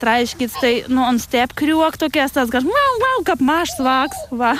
traiškits, tai, ant step kriuok tokias, tas gal, kaip maš svaks, va.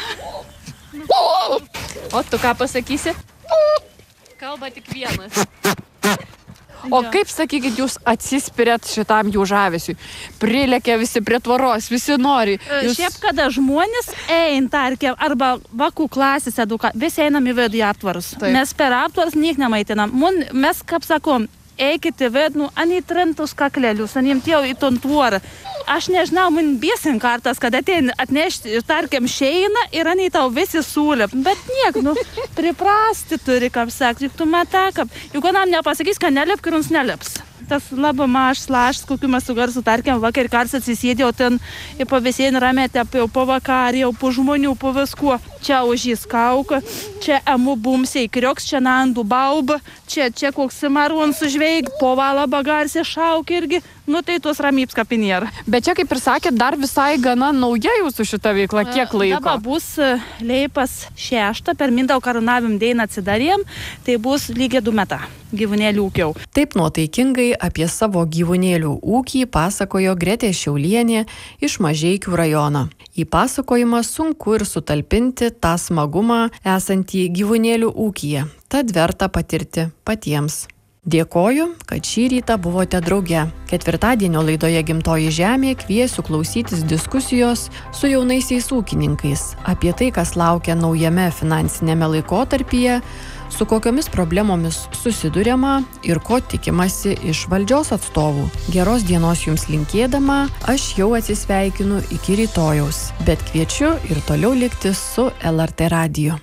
O tu ką pasakysi? Kalba tik vienas. O kaip, sakykit, jūs atsispirėt šitam jų žavesiui? Prilekia visi prie tvoros, visi nori. Šiaip, kada žmonės tarkim, arba vakų klasės visi einam į vidų į aptvarus. Taip. Mes per aptvarus niek nemaitinam. Mes, kaip sakom, eikite vidų, anie trentus kaklelius, anie tie į ton tvorą. Aš nežinau, man biesin kartas, kad atnešti, tarkim, šeina ir anie tau visi sūlė. Bet niek, priprasti turi, kaip sakti, juk tu matai, juk anam nepasakys, kad nelip, kai jums nelips. Tas labai mažas lašas, kokiu mes su garsu, tarkim, vakar kars atsisėdėjau ten ir pavėsėjai ramėte apie po vakarį, jau po žmonių, po viskuo. Čia užys kauka, čia emu bumsiai krioks, čia nandų bauba, čia koks maron sužveig, po valą bagarsė šauk irgi, tai tos ramyps kapinėra. Bet čia, kaip ir sakėt, dar visai gana nauja jūsų šita veikla, kiek laiko? Dabar bus Liepos 6, per Mindau karūnavim dieną atsidarėm, tai bus lygiai 2 metai gyvūnėlių ūkiau. Taip nuotaikingai apie savo gyvūnėlių ūkį pasakojo Gretė Šiaulienė iš Mažeikių rajono. Į pasakojimą sunku ir sutalpinti tą smagumą esantį gyvūnėlių ūkyje, tad verta patirti patiems. Dėkoju, kad šį rytą buvote drauge. Ketvirtadienio laidoje Gimtoji žemė kviesiu klausytis diskusijos su jaunaisiais ūkininkais apie tai, kas laukia naujame finansinėme laikotarpyje, su kokiomis problemomis susiduriama ir ko tikimasi iš valdžios atstovų. Geros dienos jums linkėdama, aš jau atsisveikinu iki rytojaus, bet kviečiu ir toliau likti su LRT radiju.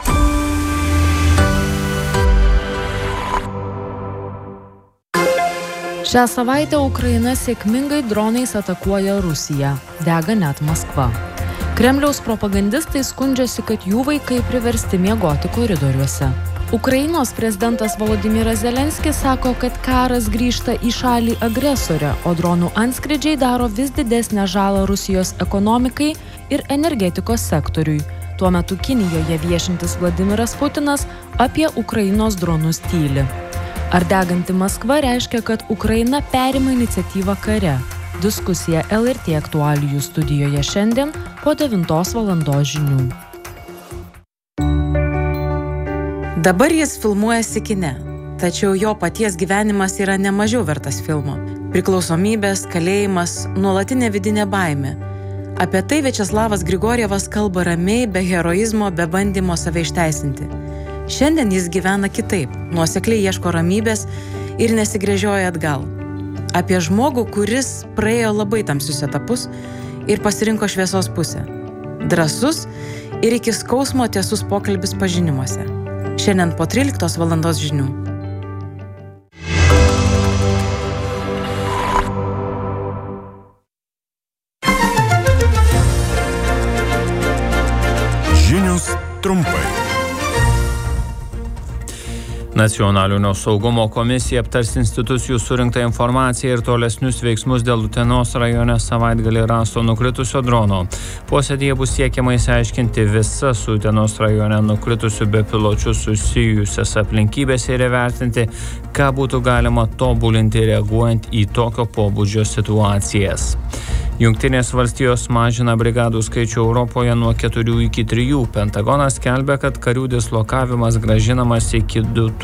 Šią savaitę Ukraina sėkmingai dronais atakuoja Rusiją. Dega net Maskva. Kremliaus propagandistai skundžiasi, kad jų vaikai priversti miegoti koridoriuose. Ukrainos prezidentas Volodymyras Zelenskis sako, kad karas grįžta į šalį agresorę, o dronų antskrydžiai daro vis didesnę žalą Rusijos ekonomikai ir energetikos sektoriui. Tuo metu Kinijoje viešintis Vladimiras Putinas apie Ukrainos dronus tyli. Ar deganti Maskva reiškia, kad Ukraina perima iniciatyvą kare? Diskusija LRT aktualijų studijoje šiandien po 9 valandos žinių. Dabar jis filmuojasi kine, tačiau jo paties gyvenimas yra nemažiau vertas filmo. Priklausomybės, kalėjimas, nuolatinė vidinė baimė. Apie tai Viačeslavas Grigorjevas kalba ramiai, be heroizmo, be bandymo save išteisinti. Šiandien jis gyvena kitaip, nuosekliai ieško ramybės ir nesigręžioja atgal. Apie žmogų, kuris praėjo labai tamsius etapus ir pasirinko šviesos pusę. Drąsus ir iki skausmo tiesus pokalbis pažinimuose. Šiandien po 13 valandos žinių. Žinios trumpai. Nacionalinio saugumo komisija aptars institucijų surinktą informaciją ir tolesnius veiksmus dėl Utenos rajone savaitgalį rasto nukritusio drono. Posėdyje bus siekiama išsiaiškinti visas su Utenos rajone nukritusių bepiločių susijusias aplinkybės ir įvertinti, ką būtų galima tobulinti reaguojant į tokio pobūdžio situacijas. Jungtinės valstijos mažina brigadų skaičių Europoje nuo 4 iki 3. Pentagonas skelbia, kad karių dislokavimas grąžinamas iki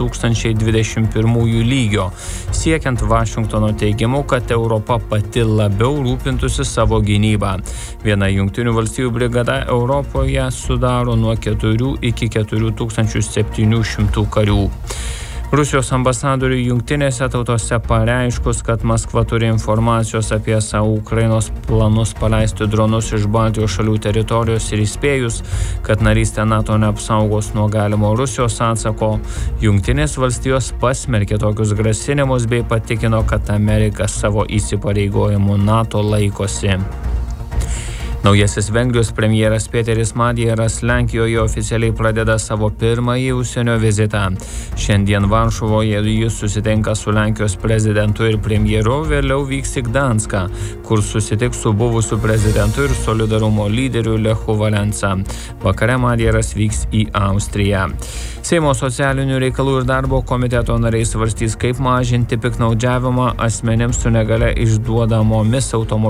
2021 lygio, siekiant Vašingtono teigimu, kad Europa pati labiau rūpintųsi savo gynybą. Viena Jungtinių valstijų brigada Europoje sudaro nuo 4 iki 4700 karių. Rusijos ambasadoriui Jungtinėse tautose pareiškus, kad Maskva turi informacijos apie savo Ukrainos planus paleisti dronus iš Baltijos šalių teritorijos ir įspėjus, kad narystė NATO neapsaugos nuo galimo Rusijos atsako, Jungtinės valstijos pasmerkė tokius grasinimus bei patikino, kad Amerika savo įsipareigojimų NATO laikosi. Naujasis Vengrijos premjeras Peteris Madieras Lenkijoje oficialiai pradeda savo pirmąjį užsienio vizitą. Šiandien Varšuvoje jis susitinka su Lenkijos prezidentu ir premjeru, vėliau vyks į Gdanską, kur susitiks su buvusiu prezidentu ir Solidarumo lyderiu Lechu Valensa. Vakare Madieras vyks į Austriją. Seimo socialinių reikalų ir darbo komiteto nariai svarstys, kaip mažinti piktnaudžiavimą asmenims su negalia išduodamomis automobiliais